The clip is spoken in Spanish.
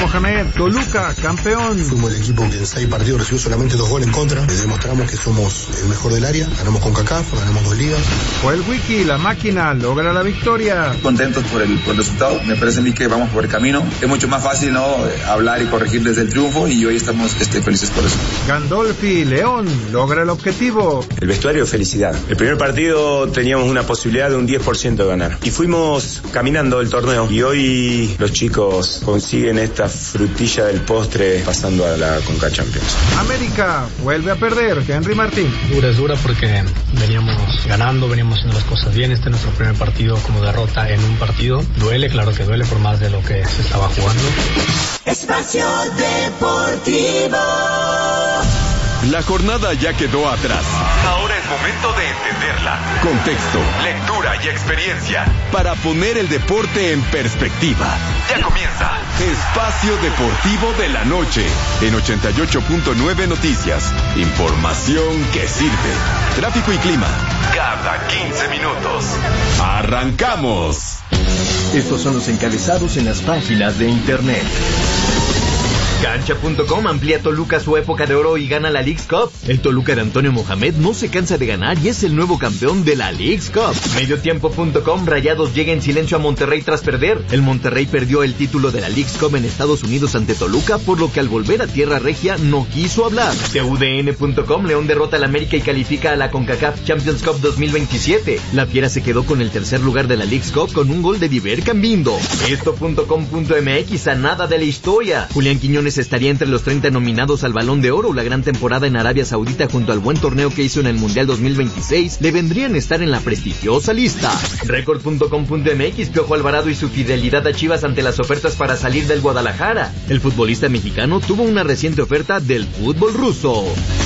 Mohamed, Toluca, campeón. Fuimos el equipo que en 6 partidos recibió solamente 2 goles en contra. Demostramos que somos el mejor del área. Ganamos con CONCACAF, ganamos 2 ligas. Joel Wiki, la máquina, logra la victoria. Contentos por el resultado. Me parece a mí que vamos por el camino. Es mucho más fácil, ¿no?, hablar y corregir desde el triunfo, y hoy estamos felices por eso. Gandolfi, León, logra el objetivo. El vestuario, felicidad. El primer partido teníamos una posibilidad de un 10% de ganar. Y fuimos caminando el torneo. Y hoy los chicos consiguen esta frutilla del postre pasando a la CONCACAF Champions. América vuelve a perder. Henry Martín. Es dura porque veníamos ganando, veníamos haciendo las cosas bien. Este es nuestro primer partido como derrota en un partido. Duele, claro que duele por más de lo que se estaba jugando. Espacio Deportivo. La jornada ya quedó atrás. Ahora es momento de entenderla. Contexto, lectura y experiencia. Para poner el deporte en perspectiva. Ya comienza Espacio Deportivo de la Noche en 88.9 Noticias. Información que sirve. Tráfico y clima. cada 15 minutos. ¡Arrancamos! Estos son los encabezados en las páginas de internet. Cancha.com amplía Toluca su época de oro y gana la Leagues Cup. El Toluca de Antonio Mohamed no se cansa de ganar y es el nuevo campeón de la Leagues Cup. Mediotiempo.com, Rayados llega en silencio a Monterrey tras perder. El Monterrey perdió el título de la Leagues Cup en Estados Unidos ante Toluca, por lo que al volver a tierra regia no quiso hablar. TUDN.com, León derrota al América y califica a la CONCACAF Champions Cup 2027. La Fiera se quedó con el tercer lugar de la Leagues Cup con un gol de Diver Cambindo. Esto.com.mx, a nada de la historia. Julián Quiñones estaría entre los 30 nominados al Balón de Oro. La gran temporada en Arabia Saudita junto al buen torneo que hizo en el Mundial 2026 le vendrían a estar en la prestigiosa lista. Record.com.mx, Piojo Alvarado y su fidelidad a Chivas ante las ofertas para salir del Guadalajara. El futbolista mexicano tuvo una reciente oferta del fútbol ruso.